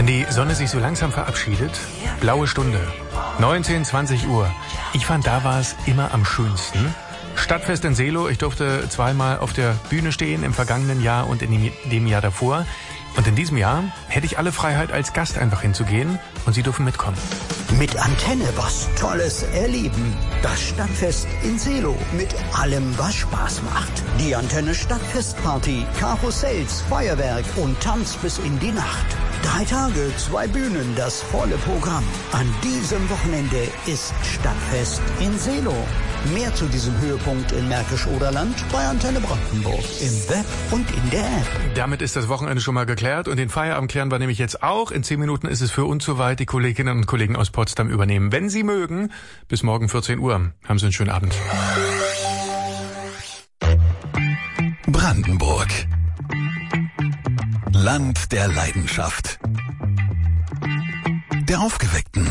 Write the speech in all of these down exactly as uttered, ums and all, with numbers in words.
Wenn die Sonne sich so langsam verabschiedet, blaue Stunde, neunzehn, zwanzig Uhr. Ich fand, da war es immer am schönsten. Stadtfest in Seelow, ich durfte zweimal auf der Bühne stehen, im vergangenen Jahr und in dem Jahr davor. Und in diesem Jahr hätte ich alle Freiheit, als Gast einfach hinzugehen und Sie dürfen mitkommen. Mit Antenne was Tolles erleben. Das Stadtfest in Seelow mit allem, was Spaß macht. Die Antenne Stadtfestparty, Karussells, Feuerwerk und Tanz bis in die Nacht. Drei Tage, zwei Bühnen, das volle Programm. An diesem Wochenende ist Stadtfest in Seelow. Mehr zu diesem Höhepunkt in Märkisch-Oderland bei Antenne Brandenburg. Im Web und in der App. Damit ist das Wochenende schon mal geklärt und den Feierabend klären wir nämlich jetzt auch. In zehn Minuten ist es für uns soweit. Die Kolleginnen und Kollegen aus Potsdam übernehmen. Wenn Sie mögen, bis morgen vierzehn Uhr. Haben Sie einen schönen Abend. Brandenburg. Land der Leidenschaft. Der Aufgeweckten.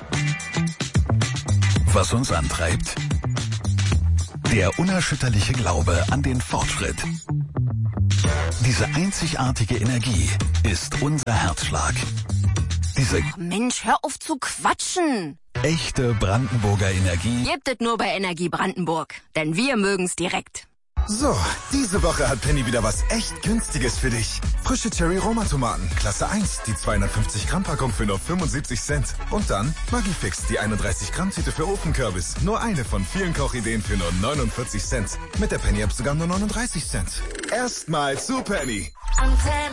Was uns antreibt? Der unerschütterliche Glaube an den Fortschritt. Diese einzigartige Energie ist unser Herzschlag. Diese Mensch, hör auf zu quatschen. Echte Brandenburger Energie Gebt es nur bei Energie Brandenburg, denn wir mögen's direkt. So, diese Woche hat Penny wieder was echt Günstiges für dich. Frische Cherry-Roma-Tomaten, Klasse eins, die zweihundertfünfzig Gramm Packung für nur fünfundsiebzig Cent. Und dann Maggi-Fix, die einunddreißig Gramm Tüte für Ofenkürbis. Nur eine von vielen Kochideen für nur neunundvierzig Cent. Mit der Penny-App sogar nur neununddreißig Cent. Erstmal zu Penny. Antenne.